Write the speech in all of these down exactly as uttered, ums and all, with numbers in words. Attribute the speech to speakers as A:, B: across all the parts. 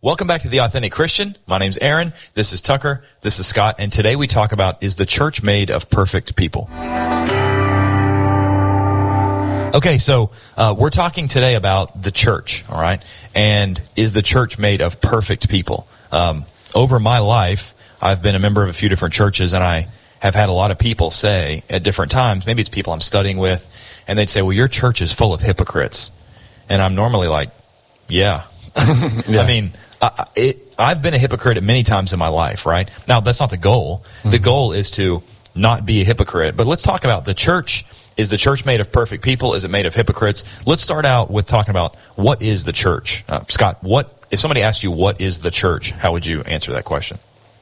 A: Welcome back to The Authentic Christian. My name's Aaron. This is Tucker. This is Scott. And today we talk about, is the church made of perfect people? Okay, so uh, we're talking today about the church, all right? And is the church made of perfect people? Um, over my life, I've been a member of a few different churches, and I have had a lot of people say at different times, maybe it's people I'm studying with, and they'd say, well, your church is full of hypocrites. And I'm normally like, yeah. yeah. I mean... Uh, it, I've been a hypocrite many times in my life, right? Now, that's not the goal. Mm-hmm. The goal is to not be a hypocrite. But let's talk about the church. Is the church made of perfect people? Is it made of hypocrites? Let's start out with talking about what is the church. Uh, Scott, what if somebody asked you what is the church, how would you answer that question?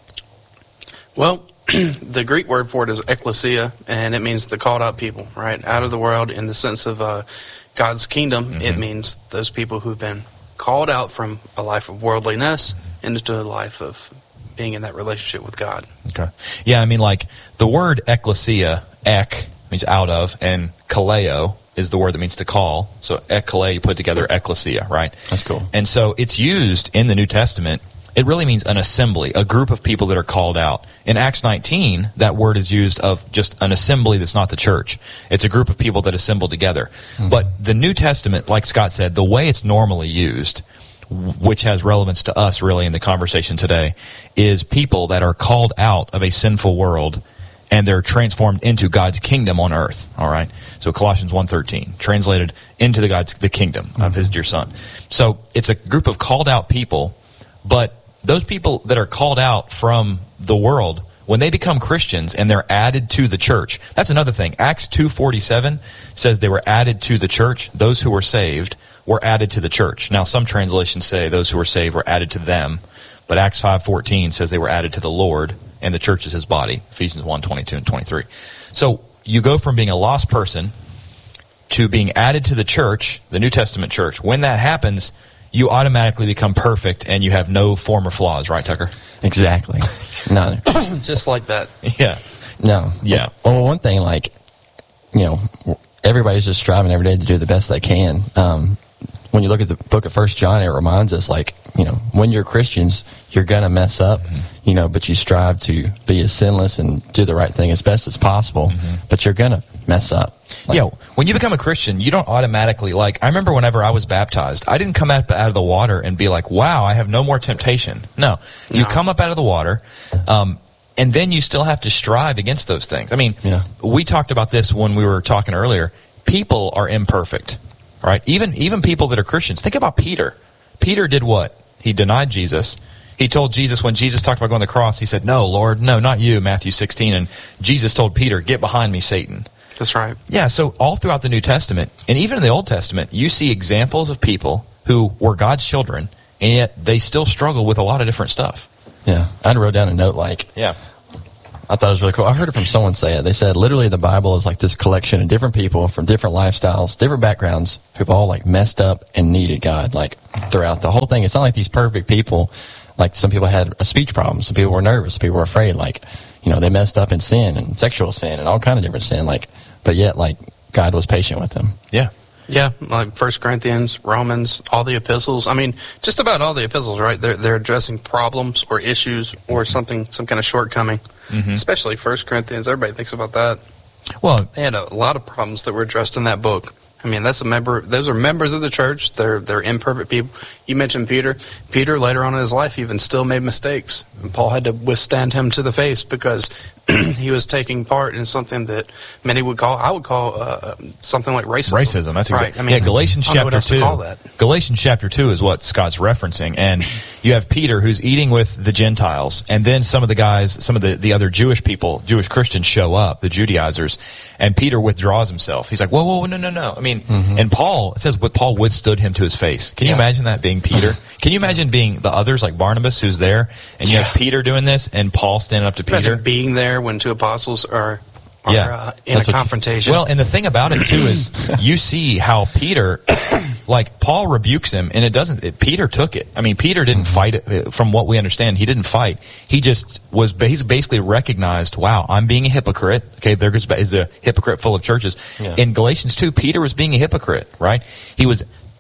B: Well, the Greek word for it is ekklesia, and it means the called out people, right? Out of the world in the sense of uh, God's kingdom. Mm-hmm. It means those people who've been called out from a life of worldliness into a life of being in that relationship with God.
A: Okay. Yeah, I mean, like, the word ekklesia, ek, means out of, and kaleo is the word that means to call. So ekkale, you put together ekklesia, right?
C: That's cool.
A: And so it's used in the New Testament. It really means an assembly, a group of people that are called out. In Acts nineteen, that word is used of just an assembly that's not the church. It's a group of people that assemble together. Mm-hmm. But the New Testament, like Scott said, the way it's normally used, which has relevance to us really in the conversation today, is people that are called out of a sinful world and they're transformed into God's kingdom on earth. All right? So Colossians one thirteen, translated into the God's the kingdom mm-hmm. of his dear son. So it's a group of called out people, but those people that are called out from the world, when they become Christians and they're added to the church, that's another thing. Acts two forty-seven says they were added to the church. Those who were saved were added to the church. Now, some translations say those who were saved were added to them, but Acts five fourteen says they were added to the Lord, and the church is his body, Ephesians one twenty-two and twenty-three. So you go from being a lost person to being added to the church, the New Testament church. When that happens, you automatically become perfect and you have no form or flaws, right, Tucker?
C: Exactly. No.
B: Just like that.
A: Yeah.
C: No.
A: Yeah.
C: Well, one thing, like, you know, everybody's just striving every day to do the best they can. Um, when you look at the book of First John, it reminds us, like, you know, when you're Christians, you're going to mess up, mm-hmm. you know, but you strive to be as sinless and do the right thing as best as possible, mm-hmm. but you're going to mess up. Like,
A: yeah, when you become a Christian, you don't automatically, like, I remember whenever I was baptized, I didn't come up out of the water and be like, wow, I have no more temptation. No, you no. come up out of the water, um, and then you still have to strive against those things. I mean, yeah. we talked about this when we were talking earlier. People are imperfect, right? Even even people that are Christians. Think about Peter. Peter did what? He denied Jesus. He told Jesus, when Jesus talked about going to the cross, he said, no, Lord, no, not you, Matthew sixteen. And Jesus told Peter, get behind me, Satan.
B: That's right.
A: Yeah, so all throughout the New Testament, and even in the Old Testament, you see examples of people who were God's children, and yet they still struggle with a lot of different stuff.
C: Yeah, I wrote down a note like,
A: yeah,
C: I thought it was really cool. I heard it from someone say it. They said, literally, the Bible is like this collection of different people from different lifestyles, different backgrounds, who've all like messed up and needed God, like throughout the whole thing. It's not like these perfect people. Like, some people had a speech problem, some people were nervous, some people were afraid. Like, you know, they messed up in sin and sexual sin and all kind of different sin. Like, but yet, like, God was patient with them.
A: Yeah.
B: Yeah, like First Corinthians, Romans, all the epistles. I mean, just about all the epistles, right? They're they're addressing problems or issues or something, some kind of shortcoming. Mm-hmm. Especially First Corinthians. Everybody thinks about that.
A: Well,
B: they had a lot of problems that were addressed in that book. I mean, that's a member. Those are members of the church. They're they're imperfect people. You mentioned Peter. Peter, later on in his life, even still made mistakes. And Paul had to withstand him to the face because he was taking part in something that many would call, I would call, uh, something like racism.
A: Racism. That's
B: right.
A: exactly.
B: I mean,
A: yeah, Galatians
B: I don't know
A: chapter
B: what else
A: two.
B: to call that.
A: Galatians chapter two is what Scott's referencing, and you have Peter who's eating with the Gentiles, and then some of the guys, some of the, the other Jewish people, Jewish Christians show up, the Judaizers, and Peter withdraws himself. He's like, whoa, whoa, no, no, no. I mean, mm-hmm. and Paul, it says, what Paul withstood him to his face. Can you yeah. imagine that being Peter? Can you imagine being the others like Barnabas who's there, and you yeah. have Peter doing this, and Paul standing up to Peter?
B: Imagine being there when two apostles are, are
A: yeah.
B: uh, in
A: That's
B: a confrontation.
A: You, well, and the thing about it, too, is you see how Peter, like, Paul rebukes him, and it doesn't, it, Peter took it. I mean, Peter didn't mm-hmm. fight it. From what we understand, he didn't fight. He just was, he's basically recognized, wow, I'm being a hypocrite. Okay, there is a hypocrite full of churches. Yeah. In Galatians two, Peter was being a hypocrite, right? He was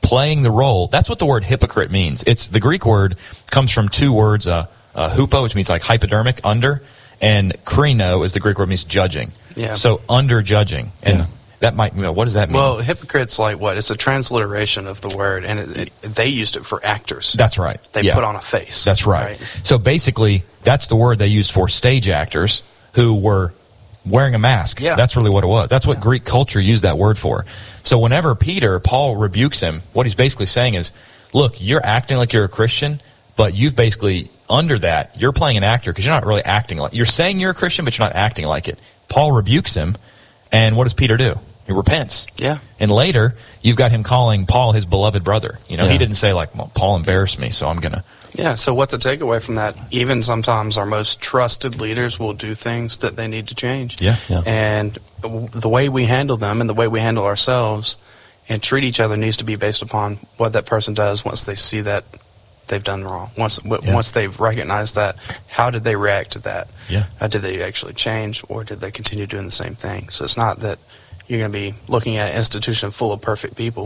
A: playing the role. That's what the word hypocrite means. It's the Greek word comes from two words, uh, uh, hupo, which means like hypodermic, under, and krino is the Greek word, means judging.
B: Yeah.
A: So under judging. And
C: Yeah.
A: that might, you know, what does that mean?
B: Well, hypocrite's like what? It's a transliteration of the word, and it, it, they used it for actors.
A: That's right.
B: They
A: Yeah.
B: put on a face.
A: That's right. So basically, that's the word they used for stage actors who were wearing a mask.
B: Yeah.
A: That's really what it was. That's what Greek culture used that word for. So whenever Peter, Paul rebukes him, what he's basically saying is, look, you're acting like you're a Christian, but you've basically, under that, you're playing an actor because you're not really acting like, you're saying you're a Christian, but you're not acting like it. Paul rebukes him, and what does Peter do? He repents.
B: Yeah.
A: And later, you've got him calling Paul his beloved brother. You know,
C: Yeah.
A: he didn't say like, well, Paul embarrassed me, so I'm going to.
B: Yeah, so what's a takeaway from that? Even sometimes our most trusted leaders will do things that they need to change.
A: Yeah.
C: Yeah.
B: And w- the way we handle them and the way we handle ourselves and treat each other needs to be based upon what that person does once they see that they've done wrong. Once w-
A: Yeah.
B: once they've recognized that, how did they react to that?
A: Yeah.
B: Uh, did they actually change, or did they continue doing the same thing? So it's not that you're going to be looking at an institution full of perfect people.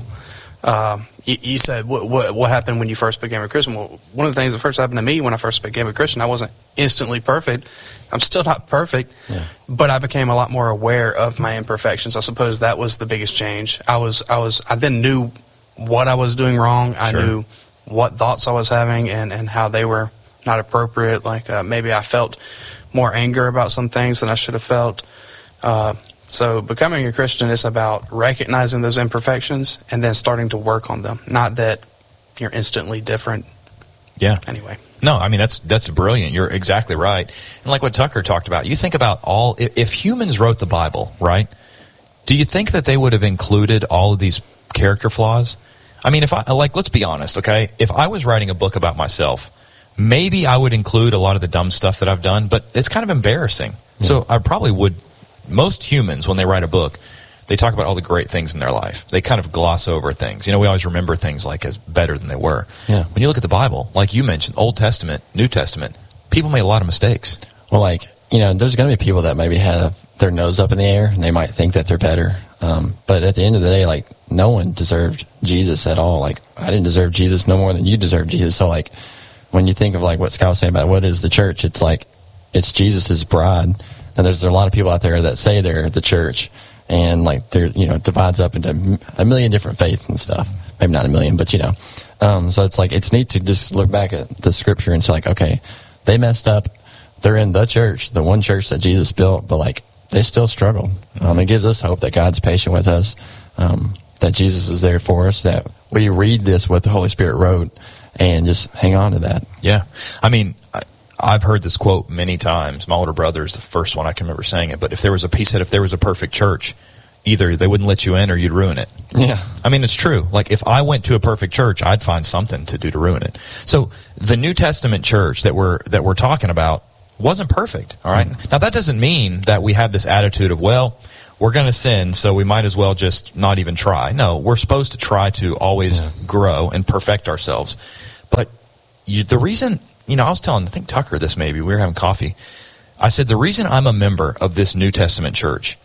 B: Um, you, you said what, what what happened when you first became a Christian? Well, one of the things that first happened to me when I first became a Christian, I wasn't instantly perfect. I'm still not perfect,
C: Yeah.
B: but I became a lot more aware of my imperfections. I suppose that was the biggest change. I was I was I then knew what I was doing wrong. I
A: Sure.
B: knew what thoughts I was having and, and how they were not appropriate. Like uh, maybe I felt more anger about some things than I should have felt. Uh, So becoming a Christian is about recognizing those imperfections and then starting to work on them. Not that you're instantly different.
A: Yeah.
B: Anyway.
A: No, I mean, that's that's brilliant. You're exactly right. And like what Tucker talked about, you think about all, if, if humans wrote the Bible, right, do you think that they would have included all of these character flaws? I mean, if I, like, let's be honest, okay? If I was writing a book about myself, maybe I would include a lot of the dumb stuff that I've done, but it's kind of embarrassing. Yeah. So I probably would. Most humans, when they write a book, they talk about all the great things in their life. They kind of gloss over things. You know, we always remember things like as better than they were.
C: Yeah.
A: When you look at the Bible, like you mentioned, Old Testament, New Testament, people made a lot of mistakes.
C: Well, like, you know, there's going to be people that maybe have their nose up in the air and they might think that they're better. Um, but at the end of the day, like, no one deserved Jesus at all. Like, I didn't deserve Jesus no more than you deserve Jesus. So, like, when you think of, like, what Scott was saying about what is the church, it's like, it's Jesus's bride. And there's, there's a lot of people out there that say they're the church, and like they're, you know, divides up into a million different faiths and stuff. Maybe not a million, but you know. Um, so it's like it's neat to just look back at the scripture and say, like, okay, they messed up. They're in the church, the one church that Jesus built, but like they still struggled. Um, it gives us hope that God's patient with us, um, that Jesus is there for us, that we read this what the Holy Spirit wrote, and just hang on to that.
A: Yeah, I mean. I, I've heard this quote many times. My older brother is the first one I can remember saying it. But if there was a he said if there was a perfect church, either they wouldn't let you in or you'd ruin it.
C: Yeah.
A: I mean, it's true. Like, if I went to a perfect church, I'd find something to do to ruin it. So the New Testament church that we're that we're talking about wasn't perfect. All right. Mm-hmm. Now, that doesn't mean that we have this attitude of, well, we're going to sin, so we might as well just not even try. No, we're supposed to try to always yeah. grow and perfect ourselves. But you, the reason... You know, I was telling, I think Tucker this maybe, we were having coffee. I said, the reason I'm a member of this New Testament church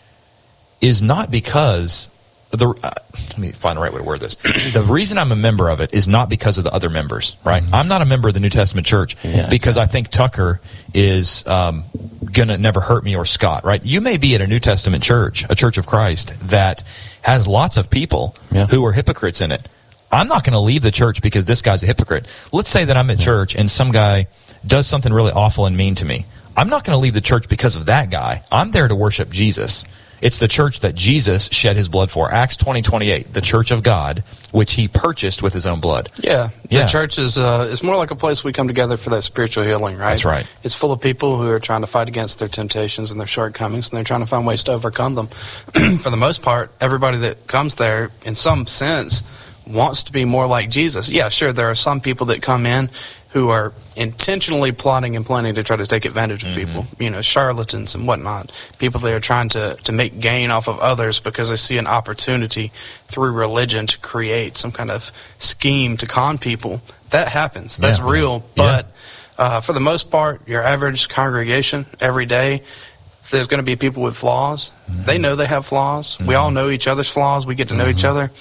A: is not because, the uh, let me find the right way to word this. The reason I'm a member of it is not because of the other members, right? Mm-hmm. I'm not a member of the New Testament church yeah, because exactly. I think Tucker is um, going to never hurt me or Scott, right? You may be at a New Testament church, a Church of Christ, that has lots of people yeah. who are hypocrites in it. I'm not going to leave the church because this guy's a hypocrite. Let's say that I'm at church and some guy does something really awful and mean to me. I'm not going to leave the church because of that guy. I'm there to worship Jesus. It's the church that Jesus shed his blood for. Acts twenty twenty-eight, the church of God, which he purchased with his own blood.
B: Yeah, the
A: yeah.
B: church is uh, is more like a place we come together for that spiritual healing, right?
A: That's right.
B: It's full of people who are trying to fight against their temptations and their shortcomings, and they're trying to find ways to overcome them. For the most part, everybody that comes there, in some sense, wants to be more like Jesus. Yeah, sure, there are some people that come in who are intentionally plotting and planning to try to take advantage of mm-hmm. people, you know, charlatans and whatnot, people that are trying to, to make gain off of others because they see an opportunity through religion to create some kind of scheme to con people. That happens. That's yeah. real. But yeah. uh, for the most part, your average congregation every day, there's going to be people with flaws. Mm-hmm. They know they have flaws. Mm-hmm. We all know each other's flaws. We get to know mm-hmm. each other.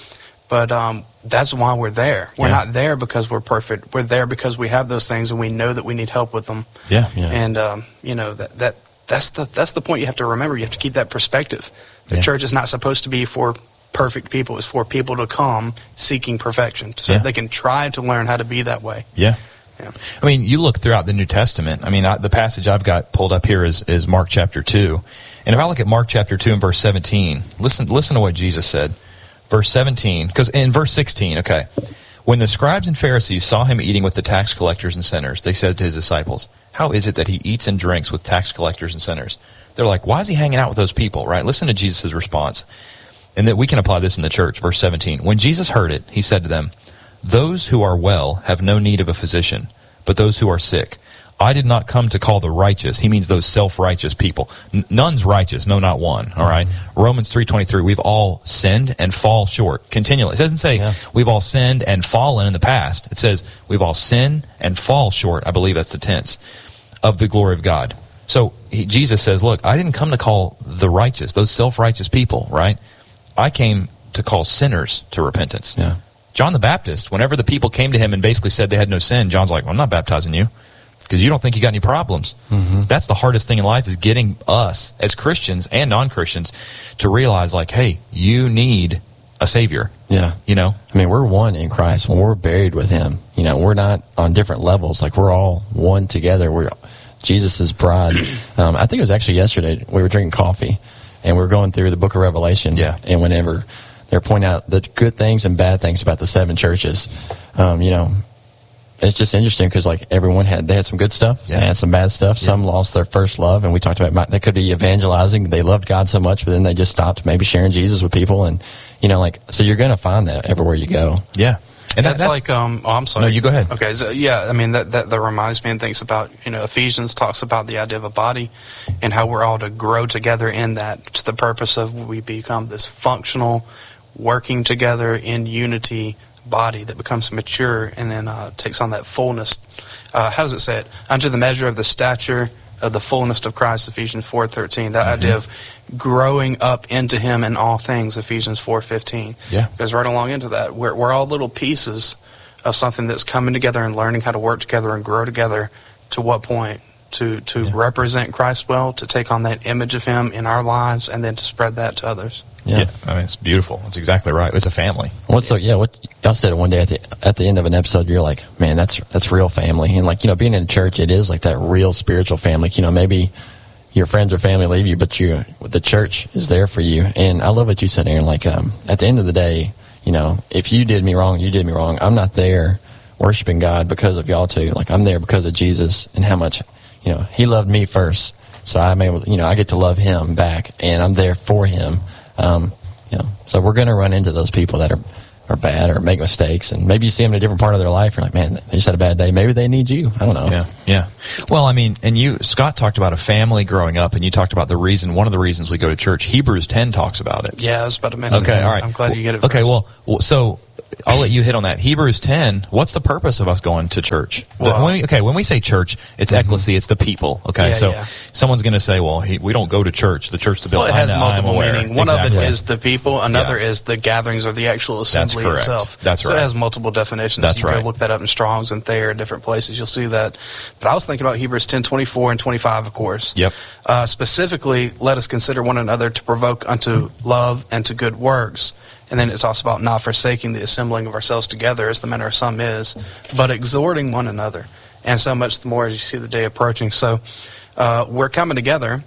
B: But um, that's why we're there. We're
A: Yeah.
B: not there because we're perfect. We're there because we have those things and we know that we need help with them.
A: Yeah.
C: Yeah.
B: And um, you know that that that's the that's the point you have to remember. You have to keep that perspective. The
A: Yeah.
B: church is not supposed to be for perfect people. It's for people to come seeking perfection, so
A: Yeah.
B: they can try to learn how to be that way.
A: Yeah.
B: Yeah.
A: I mean, you look throughout the New Testament. I mean, I, the passage I've got pulled up here is, is Mark chapter two. And if I look at Mark chapter two and verse seventeen, listen listen to what Jesus said. Verse seventeen, because in verse sixteen, okay, when the scribes and Pharisees saw him eating with the tax collectors and sinners, they said to his disciples, how is it that he eats and drinks with tax collectors and sinners? They're like, why is he hanging out with those people, right? Listen to Jesus' response. And that we can apply this in the church. Verse seventeen, when Jesus heard it, he said to them, those who are well have no need of a physician, but those who are sick. I did not come to call the righteous. He means those self-righteous people. N- none's righteous, no, not one. All right. Romans three twenty-three. We've all sinned and fall short continually. It doesn't say
C: Yeah.
A: we've all sinned and fallen in the past. It says we've all sinned and fall short. I believe that's the tense of the glory of God. So he, Jesus says, "Look, I didn't come to call the righteous, those self-righteous people. Right? I came to call sinners to repentance."
C: Yeah.
A: John the Baptist, whenever the people came to him and basically said they had no sin, John's like, well, I'm not baptizing you because you don't think you got any problems. Mm-hmm. That's the hardest thing in life, is getting us as Christians and non-Christians to realize, like, hey, you need a Savior.
C: Yeah.
A: You know?
C: I mean, we're one in Christ. When we're buried with him, you know, we're not on different levels. Like, we're all one together. We're Jesus' bride. Um, I think it was actually yesterday we were drinking coffee and we were going through the book of Revelation.
A: Yeah.
C: And whenever they're pointing out the good things and bad things about the seven churches, um, you know, it's just interesting because, like, everyone had, they had some good stuff.
A: Yeah.
C: They had some bad stuff. Some lost their first love. And we talked about, they could be evangelizing. They loved God so much, but then they just stopped maybe sharing Jesus with people. And, you know, like, so you're going to find that everywhere you go.
A: Yeah.
B: And that's, that's like, um, oh, I'm sorry.
A: No, you go ahead.
B: Okay, so yeah, I mean, that, that, that reminds me and thinks about, you know, Ephesians talks about the idea of a body and how we're all to grow together in that, to the purpose of we become this functional, working together in unity body that becomes mature and then uh, takes on that fullness. Uh, how does it say it? Unto the measure of the stature of the fullness of Christ, Ephesians four thirteen. That mm-hmm. idea of growing up into him in all things, Ephesians four fifteen.
A: Yeah.
B: Goes right along into that. We're, we're all little pieces of something that's coming together and learning how to work together and grow together. To what point? To, to yeah. represent Christ well, to take on that image of him in our lives, and then to spread that to others.
C: Yeah.
A: yeah. I mean, it's beautiful. It's exactly right. It's a family.
C: What's so yeah? What y'all said it one day at the at the end of an episode. You're like, man, that's that's real family. And, like, you know, being in church, it is like that real spiritual family. You know, maybe your friends or family leave you, but you the church is there for you. And I love what you said, Aaron. Like, um, at the end of the day, you know, if you did me wrong, you did me wrong. I'm not there worshiping God because of y'all too. Like, I'm there because of Jesus and how much, you know, he loved me first. So I'm able, you know, I get to love him back, and I'm there for him. Um, you know, so we're going to run into those people that are, are bad or make mistakes, and maybe you see them in a different part of their life. You're like, man, they just had a bad day. Maybe they need you. I don't know.
A: Yeah, yeah. Well, I mean, and you, Scott talked about a family growing up, and you talked about the reason, one of the reasons we go to church. Hebrews ten talks about it.
B: Yeah, I was about to mention
A: Okay,
B: that.
A: all right.
B: I'm glad you get it
A: Okay,
B: first.
A: well, so I'll let you hit on that. Hebrews ten, what's the purpose of us going to church?
B: Well,
A: when we, okay, when we say church, it's mm-hmm. ecclesia, it's the people. Okay,
B: yeah,
A: so
B: yeah.
A: someone's going to say, well, he, we don't go to church. The church, the building.
B: Well, it has
A: I know,
B: multiple
A: I'm aware.
B: meaning. One
A: exactly.
B: of it is the people. Another
A: Yeah.
B: is the gatherings or the actual assembly
A: correct.
B: itself.
A: That's
B: so
A: right.
B: it has multiple definitions.
A: That's
B: you can
A: right.
B: go look that up in Strong's and Thayer, different places. You'll see that. But I was thinking about Hebrews ten twenty-four and twenty-five, of course.
A: Yep.
B: Uh, specifically, let us consider one another to provoke unto love and to good works. And then it's also about not forsaking the assembling of ourselves together, as the manner of some is, but exhorting one another. And so much the more as you see the day approaching. So uh, we're coming together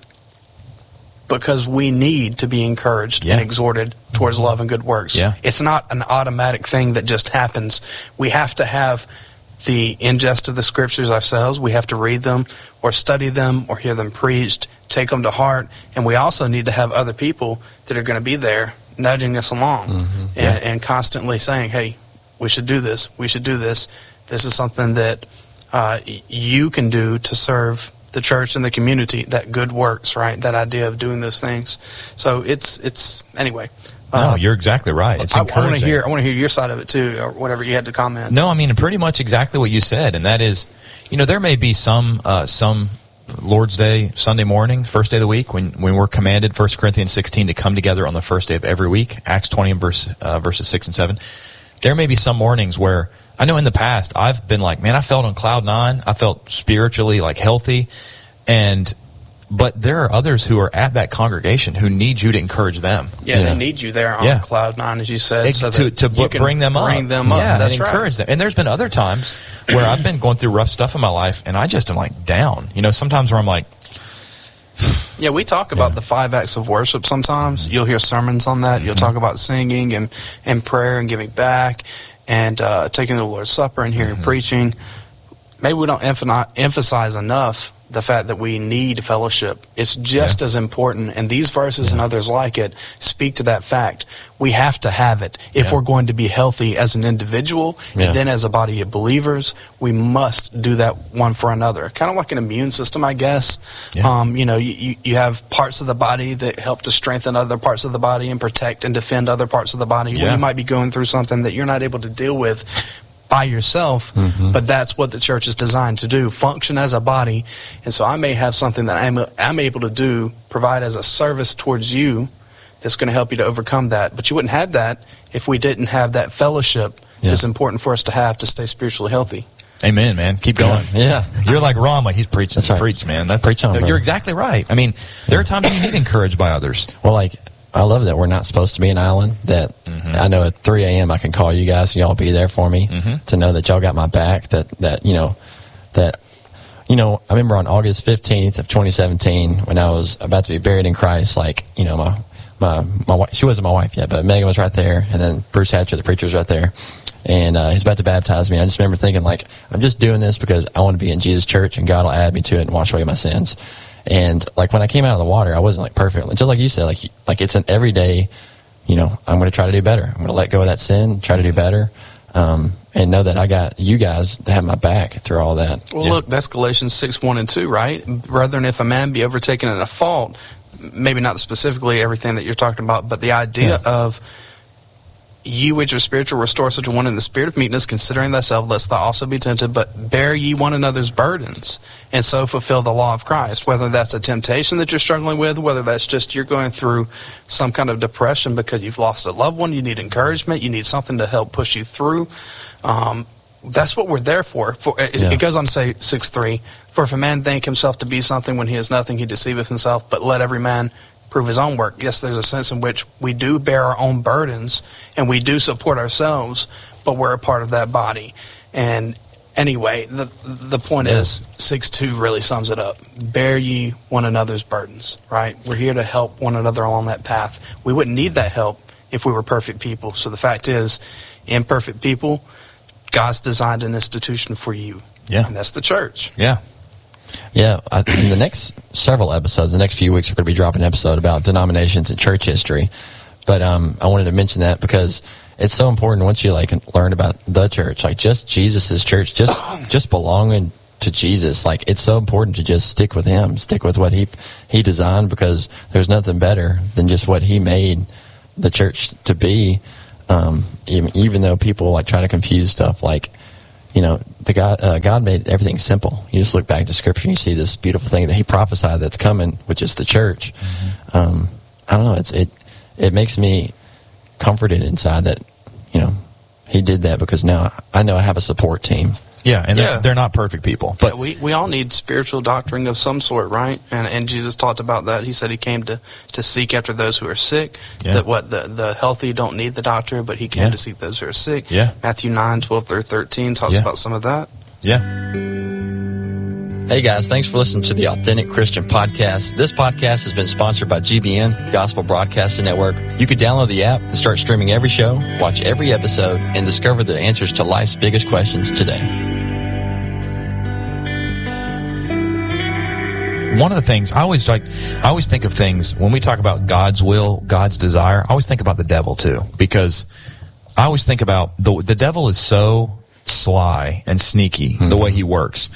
B: because we need to be encouraged
A: Yeah.
B: and exhorted towards love and good works.
A: Yeah.
B: It's not an automatic thing that just happens. We have to have the ingest of the scriptures ourselves. We have to read them or study them or hear them preached, take them to heart. And we also need to have other people that are going to be there nudging us along
C: Mm-hmm.
B: and,
A: Yeah.
B: and constantly saying, hey, we should do this. We should do this. This is something that uh, you can do to serve the church and the community, that good works, right? That idea of doing those things. So it's, it's anyway.
A: No,
B: Uh,
A: you're exactly right. It's
B: I, I
A: encouraging.
B: want to hear. I want to hear your side of it too, or whatever you had to comment.
A: No, I mean, pretty much exactly what you said, and that is, you know, there may be some uh, some Lord's Day, Sunday morning, first day of the week, when, when we're commanded, First Corinthians sixteen, to come together on the first day of every week, Acts twenty and verse, uh, verses six and seven, there may be some mornings where, I know in the past, I've been like, man, I felt on cloud nine, I felt spiritually like healthy, and but there are others who are at that congregation who need you to encourage them.
B: Yeah,
A: you know?
B: They need you there on
A: yeah.
B: cloud nine, as you said,
A: it,
B: so
A: to,
B: that
A: to
B: you can
A: bring them
B: bring
A: up.
B: them up.
A: Yeah,
B: That's
A: and
B: right.
A: encourage them. And there's been other times where I've been going through rough stuff in my life, and I just am like down. You know, sometimes where I'm like,
B: yeah, we talk about
A: Yeah.
B: the five acts of worship sometimes. You'll hear sermons on that. You'll talk about singing and, and prayer and giving back and uh, taking the Lord's Supper and hearing
A: Mm-hmm.
B: preaching. Maybe we don't emph- emphasize enough the fact that we need fellowship. It's just
A: Yeah.
B: as important, and these verses and others like it speak to that fact. We have to have it if
A: Yeah.
B: we're going to be healthy as an individual,
C: Yeah.
B: and then as a body of believers. We must do that one for another. Kind of like an immune system, I guess.
A: Yeah.
B: Um, you know, you, you, you have parts of the body that help to strengthen other parts of the body and protect and defend other parts of the body.
A: Yeah.
B: When you might be going through something that you're not able to deal with by yourself,
C: Mm-hmm.
B: but that's what the church is designed to do, function as a body. And so I may have something that I'm, I'm able to do, provide as a service towards you, that's going to help you to overcome that. But you wouldn't have that if we didn't have that fellowship
C: Yeah.
B: that's important for us to have to stay spiritually healthy.
A: amen, man. Keep going.
C: Yeah.
A: You're like Ron, like he's preaching.
C: That's right.
A: Preach, man. That's,
C: Preach on,
A: no,
C: brother.
A: You're exactly right. I mean, there are times when you need encouraged by others.
C: Well, like, I love that we're not supposed to be an island, that I know at three a.m. I can call you guys and y'all be there for me, to know that y'all got my back, that, that, you know, that, you know, I remember on August fifteenth of twenty seventeen, when I was about to be buried in Christ, like, you know, my, my, my wife, she wasn't my wife yet, but Megan was right there, and then Bruce Hatcher, the preacher, was right there, and uh, he's about to baptize me. I just remember thinking, like, I'm just doing this because I want to be in Jesus' church, and God will add me to it and wash away my sins. And like when I came out of the water, I wasn't like perfect. Just like you said, like like it's an everyday, you know, I'm going to try to do better. I'm going to let go of that sin, try to do better, um, and know that I got you guys to have my back through all that.
B: Well,
A: Yeah.
B: look, that's Galatians six, one and two, right? Rather than if a man be overtaken in a fault, maybe not specifically everything that you're talking about, but the idea
C: Yeah.
B: of you which are spiritual, restore such a one in the spirit of meekness, considering thyself, lest thou also be tempted, but bear ye one another's burdens, and so fulfill the law of Christ. Whether that's a temptation that you're struggling with, whether that's just you're going through some kind of depression because you've lost a loved one, you need encouragement, you need something to help push you through. Um, that's what we're there for. for it,
C: Yeah.
B: it goes on to say six three, for if a man think himself to be something when he is nothing, he deceiveth himself, but let every man prove his own work. Yes, there's a sense in which we do bear our own burdens and we do support ourselves, but we're a part of that body. And anyway, the the point
C: Yeah.
B: is six two really sums it up. Bear ye one another's burdens, right? We're here to help one another along that path. We wouldn't need that help if we were perfect people. So the fact is, imperfect people, God's designed an institution for you.
A: Yeah.
B: And that's the church.
A: Yeah.
C: Yeah, I, in the next several episodes, the next few weeks, we're going to be dropping an episode about denominations and church history. But um, I wanted to mention that because it's so important once you like learn about the church, like just Jesus's church, just just belonging to Jesus. Like it's so important to just stick with Him, stick with what He He designed, because there's nothing better than just what He made the church to be. Um, even, even though people like try to confuse stuff, like. You know, the God, uh, God made everything simple. You just look back to Scripture and you see this beautiful thing that He prophesied that's coming, which is the church. Mm-hmm. Um, I don't know. It's it. It makes me comforted inside that, you know, He did that because now I know I have a support team.
A: Yeah, and
B: Yeah.
A: They're, they're not perfect people.
B: But
A: But
B: we, we all need spiritual doctrine of some sort, right? And and Jesus talked about that. He said He came to, to seek after those who are sick.
A: Yeah.
B: That what the, the healthy don't need the doctor, but He came
A: Yeah.
B: to seek those who are sick.
A: Yeah.
B: Matthew nine, twelve through thirteen talks
A: Yeah.
B: about some of that.
A: yeah.
C: Hey guys, thanks for listening to the Authentic Christian Podcast. This podcast has been sponsored by G B N, Gospel Broadcasting Network. You can download the app and start streaming every show, watch every episode, and discover the answers to life's biggest questions today.
A: One of the things I always like, I always think of things when we talk about God's will, God's desire. I always think about the devil too, because I always think about the the devil is so sly and sneaky the way he works.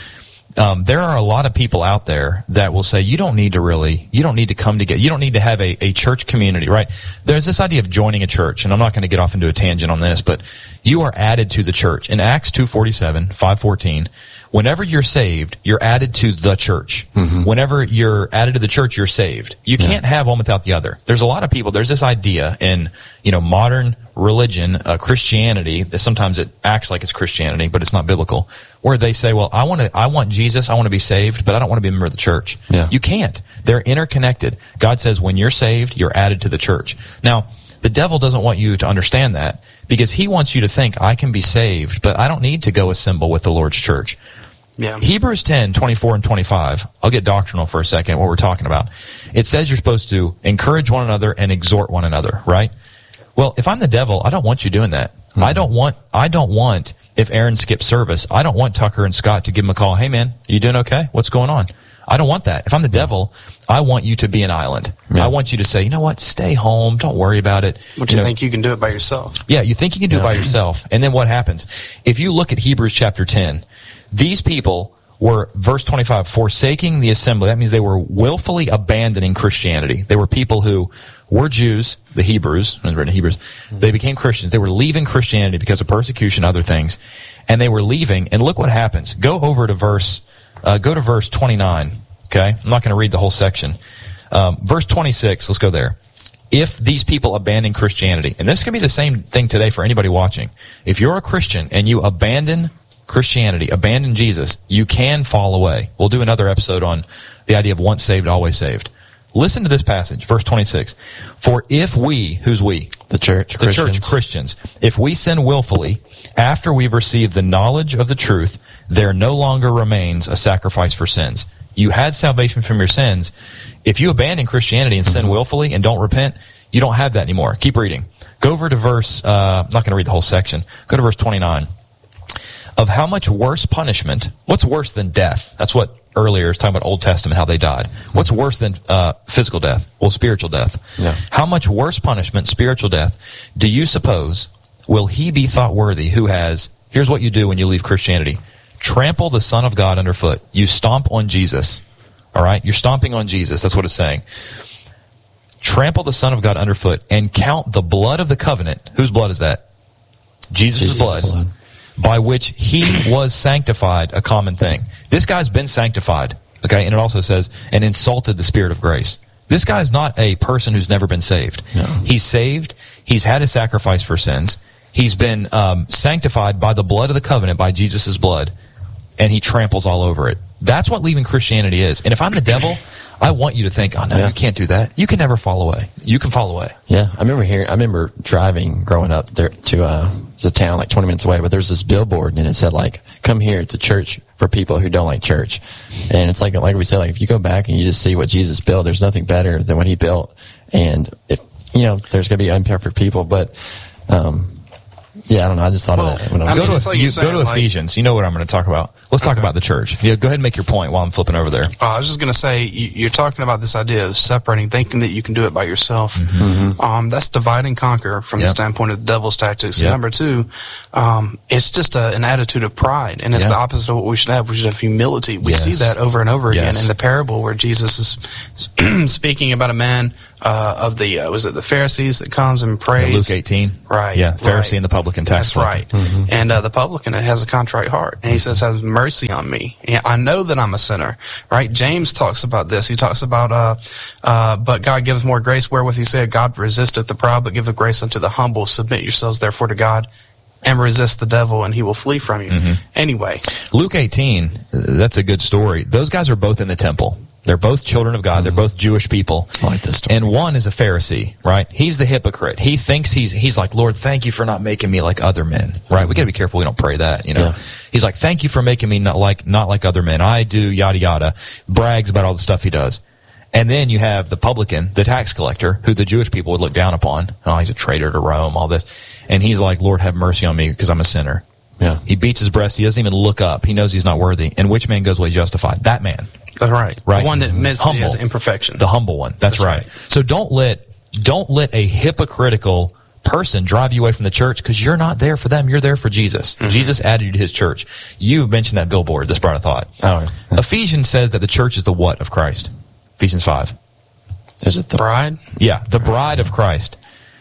A: Um, there are a lot of people out there that will say, you don't need to really, you don't need to come together. You don't need to have a, a church community, right? There's this idea of joining a church, and I'm not going to get off into a tangent on this, but you are added to the church. In Acts two forty-seven, five fourteen, whenever you're saved, you're added to the church. Mm-hmm. Whenever you're added to the church, you're saved. You yeah. can't have one without the other. There's a lot of people, there's this idea in, you know, modern religion, uh, Christianity, sometimes it acts like it's Christianity, but it's not biblical, where they say, well, I want to, I want Jesus, I want to be saved, but I don't want to be a member of the church.
C: Yeah.
A: You can't. They're interconnected. God says when you're saved, you're added to the church. Now, the devil doesn't want you to understand that, because he wants you to think, I can be saved, but I don't need to go assemble with the Lord's church.
B: Yeah.
A: Hebrews ten, twenty-four and twenty-five, I'll get doctrinal for a second, what we're talking about. It says you're supposed to encourage one another and exhort one another, right? Well, if I'm the devil, I don't want you doing that. Mm-hmm. I don't want, I don't want, if Aaron skips service, I don't want Tucker and Scott to give him a call. Hey man, you doing okay? What's going on? I don't want that. If I'm the devil, I want you to be an island. Yeah. I want you to say, you know what, stay home, don't worry about it.
B: But you, you know, think you can do it by yourself?
A: Yeah, you think you can do
C: yeah.
A: it by yourself. And then what happens? If you look at Hebrews chapter ten, these people were, verse twenty-five, forsaking the assembly. That means they were willfully abandoning Christianity. They were people who were Jews, the Hebrews, and written Hebrews. They became Christians. They were leaving Christianity because of persecution, other things. And they were leaving, and look what happens. Go over to verse, uh, go to verse twenty-nine, okay? I'm not going to read the whole section. Um, verse twenty-six, let's go there. If these people abandon Christianity, and this can be the same thing today for anybody watching. If you're a Christian and you abandon Christianity, abandon Jesus, you can fall away. We'll do another episode on the idea of once saved, always saved. Listen to this passage, verse twenty-six. For if we, who's we?
C: The church,
A: The
C: Christians.
A: church, Christians. If we sin willfully, after we've received the knowledge of the truth, there no longer remains a sacrifice for sins. You had salvation from your sins. If you abandon Christianity and sin willfully and don't repent, you don't have that anymore. Keep reading. Go over to verse, uh, I'm not going to read the whole section. Go to verse twenty-nine. Of how much worse punishment, what's worse than death? That's what earlier is talking about Old Testament, how they died. What's worse than uh, physical death? Well, spiritual death.
C: Yeah.
A: How much worse punishment, spiritual death, do you suppose will he be thought worthy who has, here's what you do when you leave Christianity. Trample the Son of God underfoot. You stomp on Jesus. All right? You're stomping on Jesus. That's what it's saying. Trample the Son of God underfoot and count the blood of the covenant. Whose blood is that? Jesus'
C: Jesus'
A: blood.
C: blood.
A: By which he was sanctified, a common thing. This guy's been sanctified, okay? And it also says, and insulted the Spirit of grace. This guy's not a person who's never been saved.
C: No.
A: He's saved. He's had a sacrifice for sins. He's been um, sanctified by the blood of the covenant, by Jesus' blood, and he tramples all over it. That's what leaving Christianity is. And if I'm the devil, I want you to think, oh, no,
C: yeah.
A: you can't do that. You can never fall away. You can fall away.
C: Yeah, I remember hearing, I remember driving growing up there to uh, it's a town like twenty minutes away, but there's this billboard and it said like, come here, it's a church for people who don't like church. And it's like, like we said, like if you go back and you just see what Jesus built, there's nothing better than what he built. And if, you know, there's going to be imperfect people, but, um, yeah, I don't know. I just thought
B: Well,
C: of that when I
B: I
C: was
B: mean,
A: Go
B: it's
A: to,
B: like
A: you,
B: you're
A: go
B: saying,
A: to
B: like-
A: Ephesians. You know what I'm going to talk about. Let's talk
B: Okay.
A: about the church. Yeah, go ahead and make your point while I'm flipping over there.
B: Uh, I was just going to say, you, you're talking about this idea of separating, thinking that you can do it by yourself.
C: Mm-hmm.
B: Um, that's divide and conquer from the
A: Yep.
B: standpoint of the devil's tactics.
A: Yep.
B: And number two, um, it's just a, an attitude of pride, and it's
A: Yeah.
B: the opposite of what we should have. We should have humility. We
A: Yes.
B: see that over and over again
A: Yes.
B: in the parable where Jesus is speaking about a man uh, of the, uh, was it the Pharisees that comes and prays?
A: Luke eighteen.
B: Right.
A: Yeah, Pharisee
B: right.
A: and the publican tax
B: That's right.
A: collector.
B: And uh, the publican has a contrite heart. And he says, have mercy on me. And I know that I'm a sinner. Right? James talks about this. He talks about, uh, uh, but God gives more grace, wherewith he said, God resisteth the proud, but giveth grace unto the humble. Submit yourselves therefore to God, and resist the devil, and he will flee from you.
A: Mm-hmm.
B: Anyway.
A: Luke eighteen, uh, that's a good story. Those guys are both in the temple. They're both children of God. They're both Jewish people.
C: I like this story.
A: And one is a Pharisee, right? He's the hypocrite. He thinks he's he's like, Lord, thank you for not making me like other men, right? We got to be careful we don't pray that, you know.
C: Yeah.
A: He's like, thank you for making me not like not like other men. I do yada yada. Brags about all the stuff he does. And then you have the publican, the tax collector, who the Jewish people would look down upon. Oh, he's a traitor to Rome, all this. And he's like, Lord, have mercy on me because I'm a sinner.
C: Yeah.
A: He beats his breast. He doesn't even look up. He knows he's not worthy. And which man goes away justified? That man.
B: That's right.
A: Right.
B: The one that admits that he has
A: Humble.
B: imperfections.
A: The humble one. That's,
B: That's
A: right.
B: right.
A: So don't let don't let a hypocritical person drive you away from the church because you're not there for them. You're there for Jesus. Mm-hmm. Jesus added you to his church. You mentioned that billboard. This brought a thought.
C: Oh, yeah.
A: Ephesians says that the church is the what of Christ? Ephesians five.
C: Is it the
B: bride?
A: Yeah, the bride of Christ.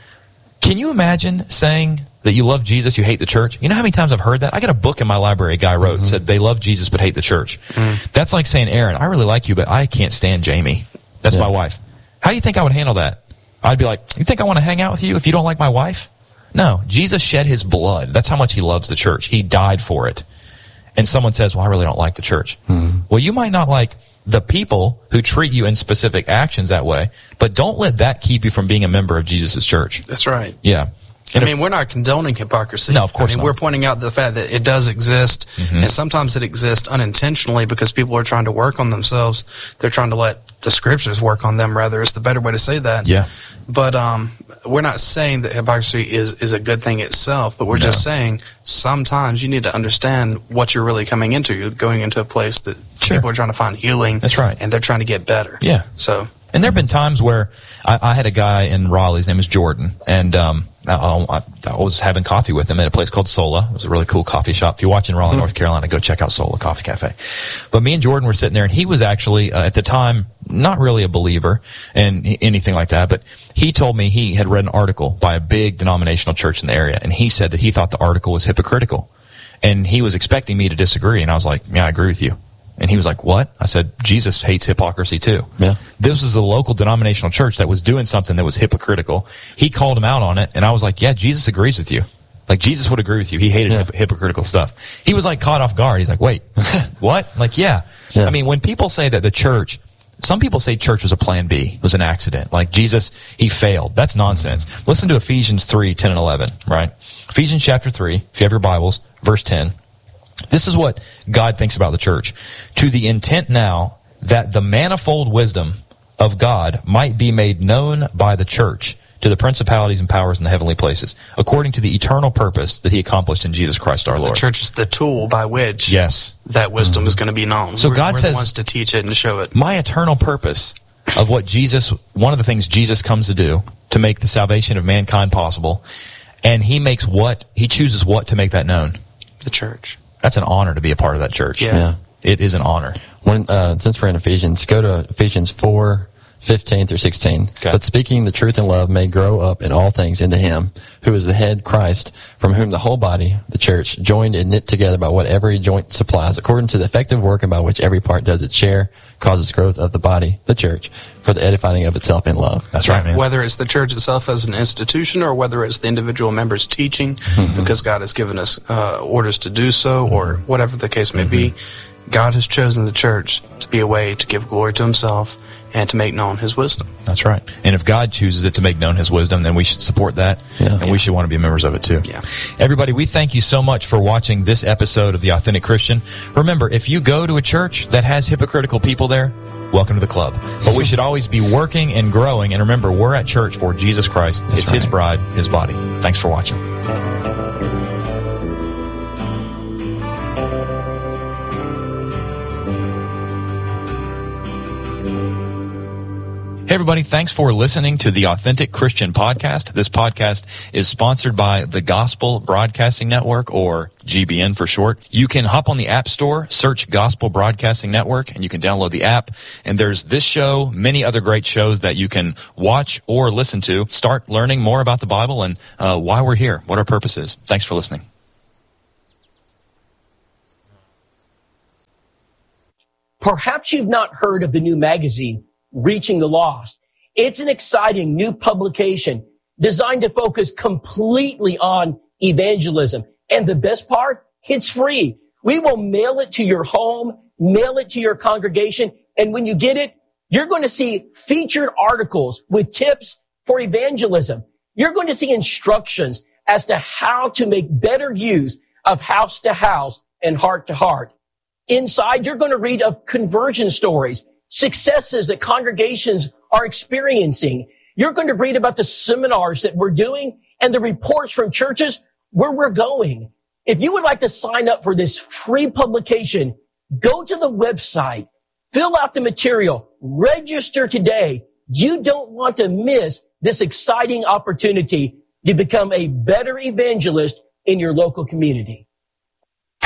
A: Can you imagine saying that you love Jesus, you hate the church? You know how many times I've heard that? I got a book in my library a guy wrote mm-hmm. and said they love Jesus but hate the church. Mm. That's like saying, Aaron, I really like you, but I can't stand Jamie. That's yeah. my wife. How do you think I would handle that? I'd be like, you think I want to hang out with you if you don't like my wife? No. Jesus shed his blood. That's how much he loves the church. He died for it. And someone says, well, I really don't like the church. Mm-hmm. Well, you might not like the people who treat you in specific actions that way, but don't let that keep you from being a member of Jesus' church.
B: That's right.
A: Yeah.
B: And I mean, if, we're not condoning hypocrisy.
A: No, of course
B: I mean,
A: not.
B: We're pointing out the fact that it does exist, mm-hmm. and sometimes it exists unintentionally because people are trying to work on themselves. They're trying to let the scriptures work on them, rather. It's the better way to say that.
A: Yeah.
B: But um, we're not saying that hypocrisy is, is a good thing itself, but we're no. just saying sometimes you need to understand what you're really coming into. You're going into a place that sure. people are trying to find healing.
A: That's right.
B: And they're trying to get better.
A: Yeah.
B: So.
A: And there have been times where I, I had a guy in Raleigh, his name is Jordan, and um, I, I, I was having coffee with him at a place called Sola. It was a really cool coffee shop. If you're watching Raleigh, North Carolina, go check out Sola Coffee Cafe. But me and Jordan were sitting there, and he was actually, uh, at the time, not really a believer and anything like that, but he told me he had read an article by a big denominational church in the area, and he said that he thought the article was hypocritical. And he was expecting me to disagree, and I was like, yeah, I agree with you. And he was like, what? I said, Jesus hates hypocrisy too. Yeah. This was a local denominational church that was doing something that was hypocritical. He called him out on it, and I was like, yeah, Jesus agrees with you. Like, Jesus would agree with you. He hated yeah. hip- hypocritical stuff. He was like caught off guard. He's like, wait, what? Like, yeah. yeah. I mean, when people say that the church, some people say church was a plan B, it was an accident. Like, Jesus, he failed. That's nonsense. Listen to Ephesians three, ten and eleven, right? Ephesians chapter three, if you have your Bibles, verse ten. This is what God thinks about the church. To the intent now that the manifold wisdom of God might be made known by the church to the principalities and powers in the heavenly places, according to the eternal purpose that he accomplished in Jesus Christ our Lord.
B: The church is the tool by which
A: yes.
B: that wisdom mm-hmm. is going to be known.
A: So
B: we're,
A: God
B: we're
A: says,
B: the ones to teach it and to show it.
A: My eternal purpose of what Jesus, one of the things Jesus comes to do, to make the salvation of mankind possible, and he makes what, he chooses what to make that known?
B: The church.
A: That's an honor to be a part of that church.
B: Yeah. yeah.
A: It is an honor.
C: When uh, since we're in Ephesians, go to Ephesians four, fifteen through sixteen. Okay. But speaking the truth in love may grow up in all things into him, who is the head, Christ, from whom the whole body, the church, joined and knit together by what every joint supplies, according to the effective working by which every part does its share, causes growth of the body, the church, for the edifying of itself in love.
A: That's right, man.
B: Whether it's the church itself as an institution or whether it's the individual members teaching, mm-hmm. because God has given us uh, orders to do so, mm-hmm. or whatever the case may mm-hmm. be, God has chosen the church to be a way to give glory to himself and to make known his wisdom.
A: That's right. And if God chooses it to make known his wisdom, then we should support that, yeah. and yeah. we should want to be members of it too.
B: Yeah.
A: Everybody, we thank you so much for watching this episode of The Authentic Christian. Remember, if you go to a church that has hypocritical people there, welcome to the club. But we should always be working and growing, and remember, we're at church for Jesus Christ. That's it's right. His bride, his body. Thanks for watching. Hey everybody, thanks for listening to the Authentic Christian Podcast. This podcast is sponsored by the Gospel Broadcasting Network, or G B N for short. You can hop on the App Store, search Gospel Broadcasting Network, and you can download the app. And there's this show, many other great shows that you can watch or listen to. Start learning more about the Bible and uh, why we're here, what our purpose is. Thanks for listening.
D: Perhaps you've not heard of the new magazine, Reaching the Lost. It's an exciting new publication designed to focus completely on evangelism. And the best part, it's free. We will mail it to your home, mail it to your congregation. And when you get it, you're going to see featured articles with tips for evangelism. You're going to see instructions as to how to make better use of house to house and heart to heart. Inside, you're going to read of conversion stories, successes that congregations are experiencing. You're going to read about the seminars that we're doing and the reports from churches where we're going. If you would like to sign up for this free publication, go to the website, fill out the material, register today. You don't want to miss this exciting opportunity. to become a better evangelist in your local community.